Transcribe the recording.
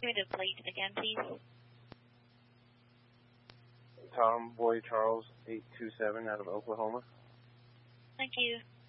Give me the plate again, please. Tom Boy Charles 827 out of Oklahoma. Thank you.